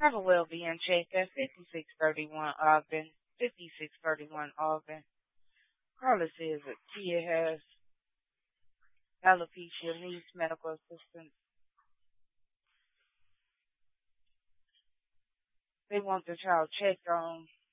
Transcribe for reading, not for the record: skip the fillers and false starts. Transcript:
Have a well-being check at 5631 Auburn. Carla says that Tia has alopecia, needs medical assistance. They want the child checked on